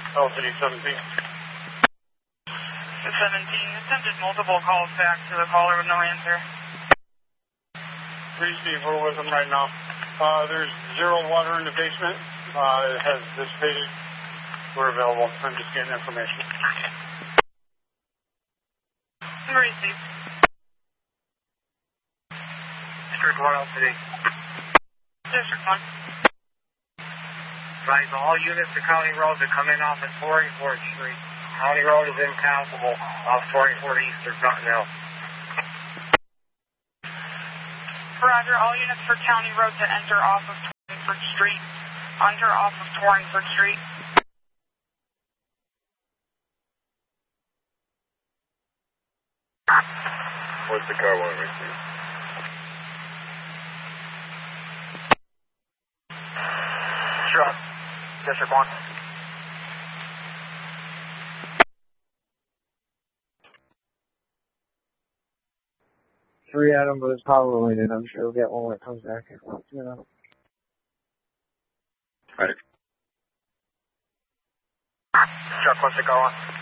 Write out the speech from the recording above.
LCD 17. The 17 attempted multiple calls back to the caller with no answer. Steve, we're with them right now. There's zero water in the basement. It has dissipated. We're available. I'm just getting information. Receive. District 1 LCD. District 1. Advise all units to County Road to come in off at 44th Street. County Road is impassable off 44th East. There's nothing else. Roger, all units for County Road to enter off of Torringford Street. Enter off of Torringford Street. What's the car want to receive? Truck. District 1. Three Adam was power related. I'm sure we'll get one when it comes back. You know. Right. Truck, what's the car on?